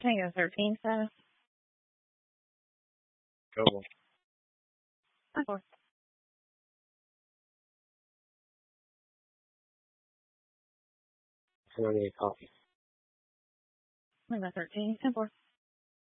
Tango 13 status. Go. 4. I need a coffee. Tango 13 10 4.